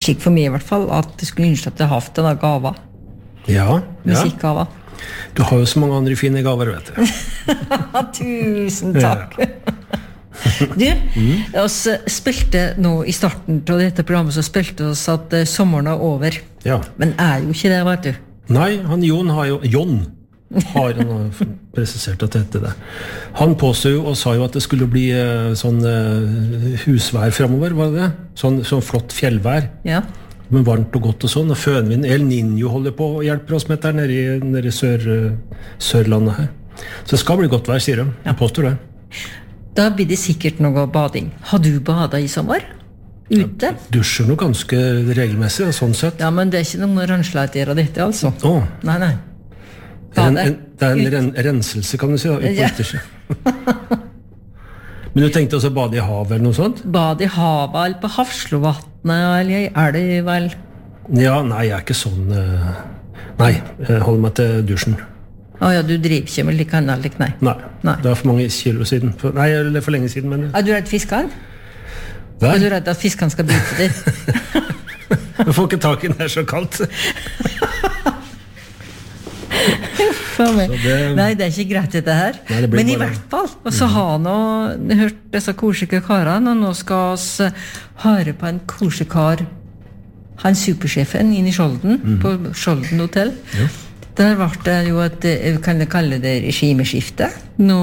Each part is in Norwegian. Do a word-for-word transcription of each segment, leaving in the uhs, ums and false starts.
slik for meg I hvert fall, at jeg skulle ønske at jeg haft denne gava. Ja, ja. Musikkgava. Du har jo så mange andre fine gaver, vet du. Tusen takk. Ja. Du, mm. oss spilte nå I starten av dette programmet, så spilte oss at uh, sommeren er over. Ja. Men er jo ikke det, vet du. Nei, han Jon har jo... Jon har han presisert at det heter det. Han påstod jo og sa jo at det skulle bli uh, sånn uh, husvær fremover, var det det? Sånn, sånn flott fjellvær. Ja. Men varmt og godt og sånn. Og fønvind, El Niño holder på og hjelper oss med dette nede I, nede I sør, uh, Sørlandet her. Så det skal bli godt vær, sier de. Ja. Jeg påstår det. Da blir det sikkert noe bading. Har du badet I sommer? Ute? Jeg dusjer noe ganske regelmessig, sånn sett. Ja, men det er ikke noen rensligheter av dette, altså. Åh. Nei, nei. En, en, det er en ren, renselse, kan du si, da. Ja. Men du tenkte også bade I havet eller noe sånt? Bade I havet, eller på havslovattene, eller er det vel? Ja, nei, jeg er ikke sånn... Uh, nei, jeg holder meg til dusjen. Åh ja, du driver ikke med like annet, like nei. Nei, nei, det er for mange kilo siden. For, nei, eller for lenge siden, men... Er du redd fiskene? Hva? Er du redd at fiskene skal bite deg? Jeg får ikke tak I det, er så kaldt. det... Nei, det er ikke greit dette her. Nei, det men I bare... hvert fall, og så har nå hørt disse korsike karene, og nå skal vi høre på en korsekar, han supersjefen inn I Skjolden, mm. på Skjolden hotell. Ja. Der var det jo et, kan jeg kalle det regimeskifte, nå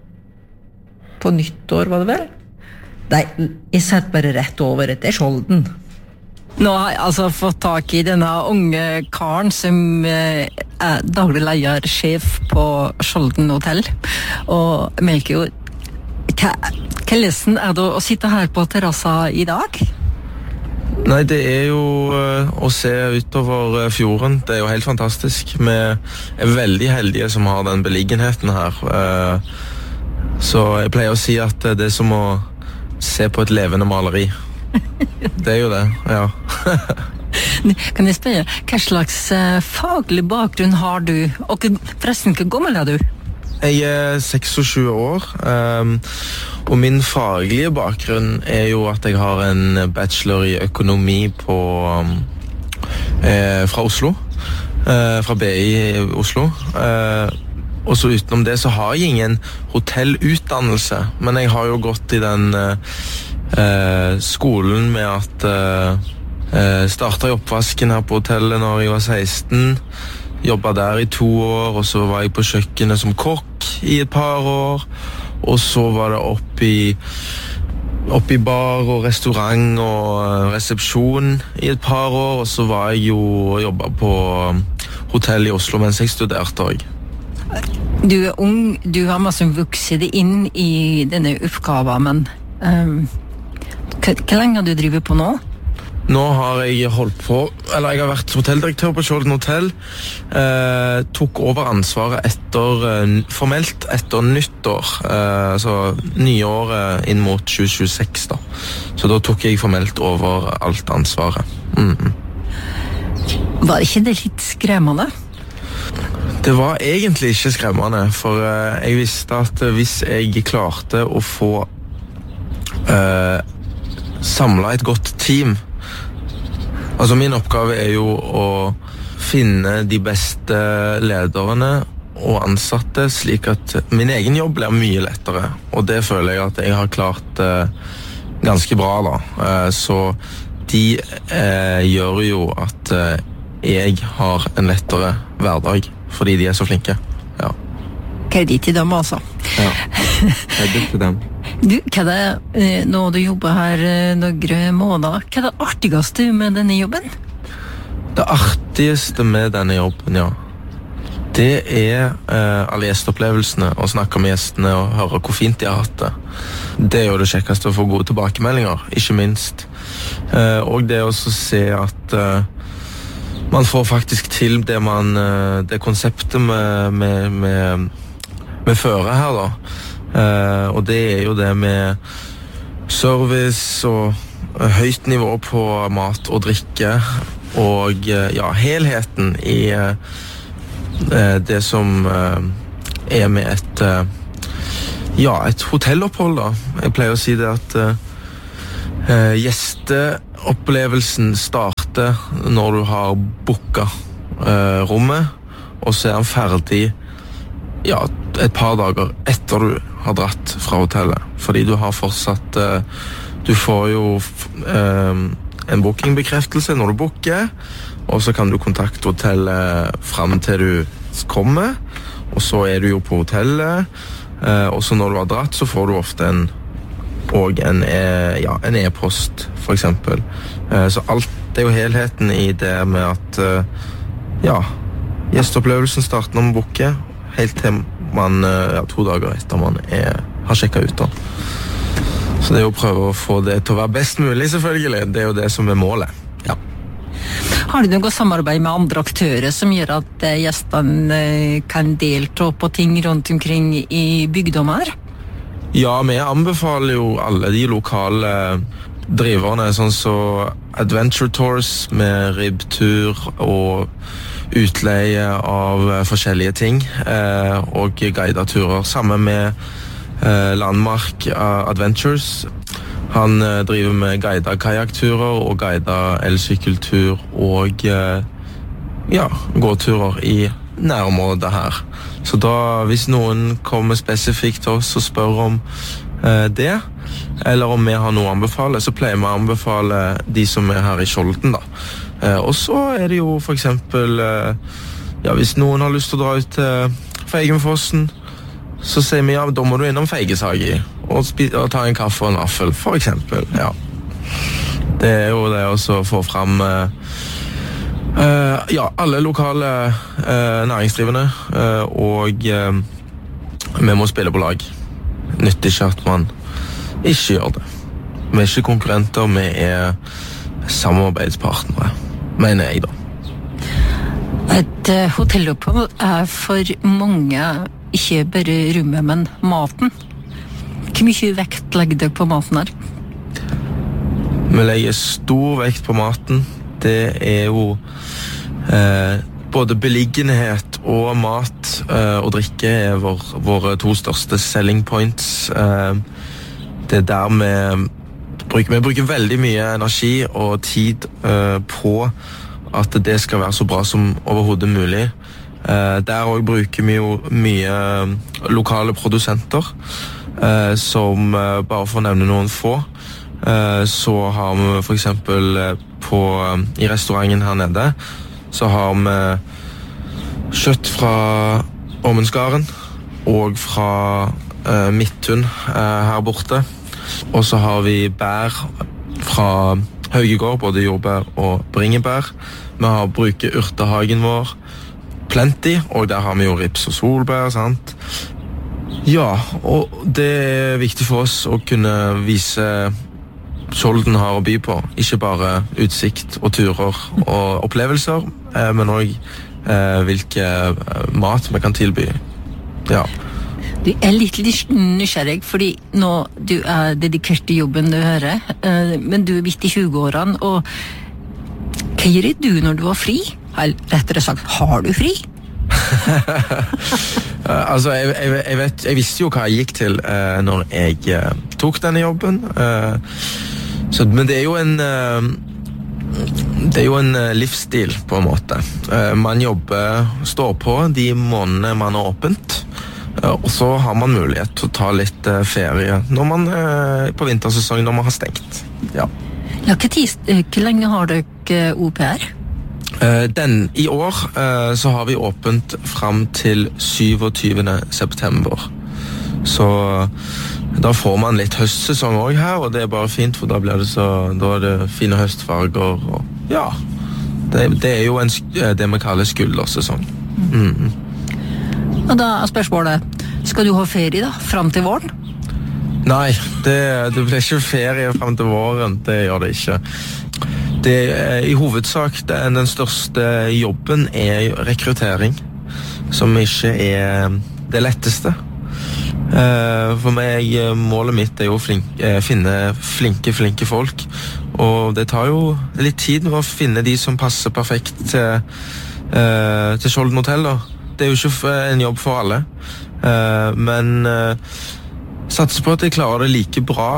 på nyttår var det vel? Nei, jeg satt bare rett over etter Skjolden. Nå har jeg altså fått tak I denne unge karen som er daglig leiersjef på Skjolden hotell, og melker jo, hva, hva lesen er det å sitte her på terrassa I dag? Nei, det er jo uh, å se utover uh, fjorden. Det er jo helt fantastisk. Vi er veldig heldige som har den beliggenheten her. Uh, så jeg pleier å si at det er som å se på et levende maleri. Det er jo det, ja. Kan jeg spørre, hva slags uh, faglig bakgrunn har du? Og forresten, hvor gammel er du? Jeg er seksogtjue år, um, og min faglige bakgrunn er jo at jeg har en bachelor I økonomi på, um, eh, fra Oslo, eh, fra B I I Oslo. Eh, og så utenom det så har jeg ingen hotellutdannelse, men jeg har jo gått I den eh, skolen med at eh, startet I oppvasken her på hotellet når jeg var seksten, jobbet der I to år, og så var jeg på kjøkkenet som kokk I et par år, og så var det opp I, opp I bar og restaurant og resepsjon I et par år, og så var jeg jo og jobbet på hotell I Oslo mens jeg studerte også. Du er ung, du har masse vokset inn I denne oppgaven, men um, hvor lenge har du drivet på nå? Nå har jeg holdt på, eller jeg har vært hotelldirektør på Skjolden hotell, eh, tok over ansvaret etter, eh, formelt etter nyttår, eh, så nyåret inn mot tjue tjueseks da. Så da tok jeg formelt over alt ansvaret. Mm. Var ikke det litt skremmende? Det var egentlig ikke skremmende, for eh, jeg visste at hvis jeg klarte å få eh, samlet et godt team, altså min oppgave er jo å finne de beste lederne og ansatte, slik at min egen jobb blir mye lettere. Og det føler jeg at jeg har klart eh, ganske bra da. Eh, så de eh, gjør jo at eh, jeg har en lettere hverdag, fordi de er så flinke. Ja. Kredit til dem altså. Ja, kredit til dem. Du, hva er det, når du jobber her noen måneder, hva er det artigste med denne jobben? Det artigste med denne jobben, ja, det er eh, alle gjesteopplevelsene, å snakke med gjestene og høre hvor fint de har hatt det. Det er jo det kjekkeste å få gode tilbakemeldinger, ikke minst. Eh, og det er også å se at eh, man får faktisk til det, man, eh, det konseptet med, med, med, med føre her da. Uh, og det er jo det med service og uh, høyt nivå på mat og drikke og uh, ja, helheten I uh, det som uh, er med et uh, ja, et hotellopphold da. Jeg pleier å si det at uh, uh, gjeste opplevelsen starter når du har booket eh, rommet, og så er han ferdig ja, et par dager etter du har dratt fra hotellet. Fordi du har fortsatt, eh, du får jo eh, en bookingbekreftelse når du booker, og så kan du kontakte hotellet frem til du kommer, og så er du jo på hotellet, eh, og så når du har dratt, så får du ofte en og en, e, ja, en e-post, for eksempel. Eh, så alt det er jo helheten i det med at eh, ja, gjesteopplevelsen starter når man booker, helt til man ja, to dager etter man er, har sjekket ut. Da. Så det er jo å prøve å få det til å være best mulig, selvfølgelig. Det er jo det som er målet. Ja. Har du noe samarbeid med andre aktører som gjør at eh, gjestene eh, kan delta på ting rundt omkring i bygdommer? Ja, vi anbefaler jo alle de lokale driverne, sånn så Adventure Tours med ribbtur og utleie av forskjellige ting, eh, og guidet turer. Sammen med eh, Landmark Adventures. Han eh, driver med guidet kajakturer og guidet elsykkeltur og eh, ja, gåturer i nærområdet her. Så da, hvis noen kommer spesifikt til oss og spør om eh, det, eller om vi har noe å anbefale, så pleier vi å anbefale de som er her i Skjolden, da. Eh, og så er det jo for eksempel, eh, ja, hvis noen har lyst til å dra ut til Feigenfossen, så sier vi, ja, da må du innom Feigesagi og, og ta en kaffe og en vaffel, for eksempel, ja. Det er jo det også å få frem eh, Uh, ja, alle lokale uh, næringsdrivende, uh, og uh, vi må spille på lag. Nytter ikke at man ikke gjør det. Vi er ikke konkurrenter, vi er samarbeidspartnere, mener jeg da. Et uh, hotellopphold er for mange ikke bare rommet, men maten. Hvor mye vekt legger dere på maten her? Vi legger stor vekt på maten. Det er jo eh, både beliggenhet og mat eh, og drikke er vår, våre to største selling points. Eh, det er der vi bruker, vi bruker veldig mye energi og tid eh, på at det skal være så bra som overhodet mulig. Eh, der også bruker vi jo mye lokale produsenter, eh, som eh, bare for å nevne noen få, eh, så har vi for eksempel eh, På, i restauranten her nede så har vi kjøtt fra Ormundsgarden og fra uh, Midtun uh, her borte, og så har vi bær fra Haugegård, både jordbær og bringebær. Vi har bruker urtehagen vår plenty, og der har vi jo rips og solbær, sant? Ja, og det er viktig for oss å kunne vise Skjolden har å by på, ikke bare utsikt og turer og opplevelser, eh, men også eh, hvilke mat vi kan tilby. Ja. Du er litt nysgjerrig, fordi nå du er dedikert til jobben du hører, eh, men du er midt i tjueårene, og hva gjør du når du har fri? Eller rettere sagt, har du fri? altså, jeg, jeg, jeg, vet, jeg visste jo hva jeg gikk til eh, når jeg eh, tok denne jobben, eh, så, men det er jo en eh, det er jo en eh, livsstil på en måte. Eh, man jobber, står på de månedene man er åpent, eh, og så har man mulighet til å ta litt eh, ferie når man eh, på vintersesong når man har stengt. Ja. Ja, hvor, tid, hvor lenge har dere O P R? Uh, den, I år uh, så har vi åpent frem til syvogtyvende september. Så da får man litt høstsesong også her, og det er bare fint, for da blir det så, da er det fine høstfarger, og ja, det, det er jo en, det vi kaller skuldersesong. Mm. Og da er spørsmålet, skal du ha ferie da, frem til våren? Nei, det, det blir ikke ferie frem til våren, det gjør det ikke. Det er, i hovedsak det er den største jobben er rekruttering, som ikke er det letteste. For meg, målet mitt er jo å flink, finne flinke, flinke folk, og det tar jo litt tid med å finne de som passer perfekt til, til Skjolden Hotel. Det er jo ikke en jobb for alle, men satser på at jeg klarer det like bra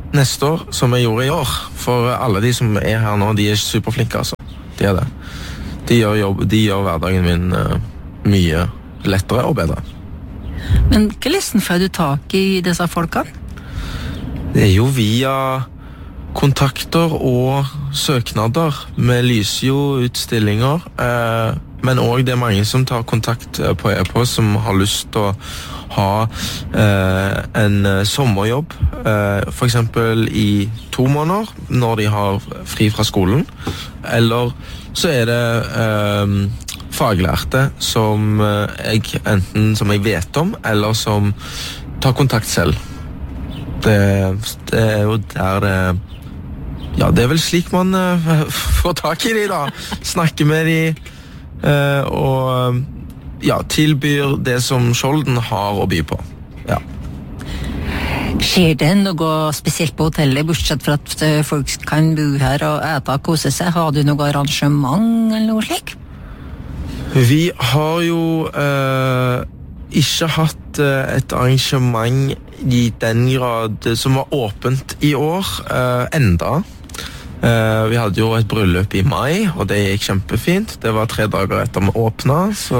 neste år som jeg gjorde i år. For alle de som er her nå, de er superflinke, altså. De er det. De gjør, jobb, de gjør hverdagen min uh, mye lettere og bedre. Men hvordan får du tak i disse folkene? Det er jo via kontakter og søknader. Vi lyser jo ut stillinger, uh, men også det er mange som tar kontakt på e-post som har lyst til å ha eh, en sommerjobb, eh, for eksempel i to måneder når de har fri fra skolen, eller så er det eh, faglærte som jeg enten som jeg vet om, eller som tar kontakt selv. Det, det er jo der det ja, det er vel slik man eh, får tak i de da, snakker med de eh, og ja, tilbyr det som Skjolden har å by på. Ja. Skjer det noe spesielt på hotellet, bortsett fra at folk kan bo her og ete og kose seg? Har du noe arrangement eller noe slik? Vi har jo eh, ikke hatt eh, et arrangement i den grad som var åpent i år, eh, enda. Uh, vi hadde jo et bryllup i mai, og det gikk kjempefint. Det var tre dager etter vi åpnet, så...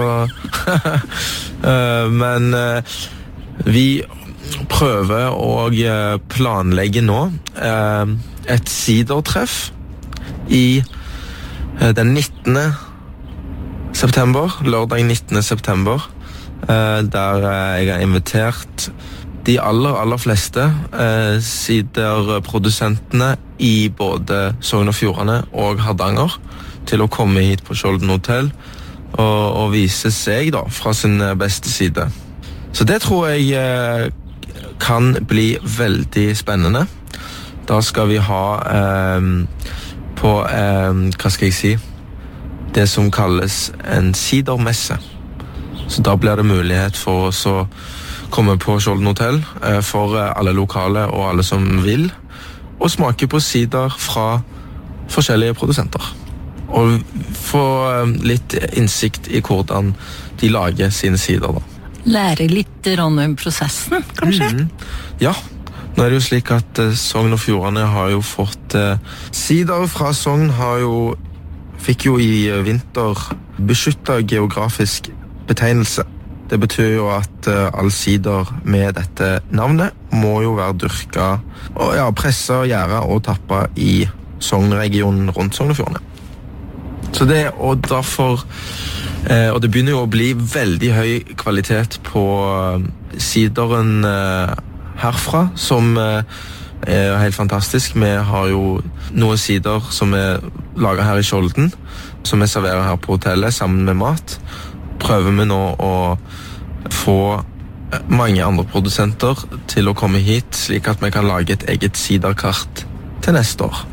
uh, men uh, vi prøver å planlegge nå uh, et sidertreff i uh, den nittende september, lørdag nittende september, uh, der uh, jeg har invitert de aller, aller fleste eh, siderprodusentene i både Sogn og Fjordane og Hardanger til å komme hit på Skjolden Hotel og, og vise seg da, fra sin beste side. Så det tror jeg eh, kan bli veldig spennende. Da skal vi ha eh, på, eh, hva skal jeg si, det som kalles en sidermesse. Så da blir det mulighet for oss å komme på Skjolden Hotel eh, for alle lokale og alle som vil, og smake på sider fra forskjellige produsenter. Og få eh, litt innsikt i hvordan de lager sine sider da. Lære litt om prosessen, kanskje? Mm. Ja, nå er det jo slik at eh, Sogn og Fjordane har jo fått eh, sider fra Sogn har jo, fikk jo i vinter beskyttet geografisk betegnelse. Det betyr jo at uh, all sider med dette navnet må jo være dyrket, og ja, presset, gjæret og tappet i Sogn-regionen rundt Sogn og Fjordane. Så det, og derfor, eh, og det begynner jo å bli veldig høy kvalitet på uh, sideren uh, herfra, som uh, er helt fantastisk. Vi har jo noen sider som er laget her i Skjolden, som vi serverer her på hotellet sammen med mat. Prøver vi nå å få mange andre produsenter til å komme hit, slik at vi kan lage et eget siderkart til neste år.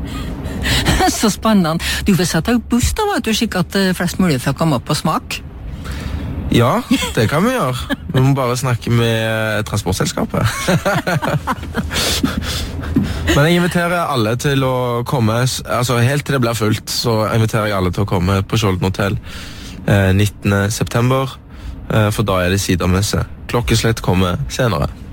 Så spennende. Du vil sette opp buss da, vet du, slik at flest mulig får komme opp på smak? Ja, det kan vi gjøre. Vi må bare snakke med transportselskapet. Men jeg inviterer alle til å komme, altså helt til det blir fullt, så inviterer jeg alle til å komme på Skjolden Hotel nittende september, for da er det sidermesse. Klokkeslett kommer senere.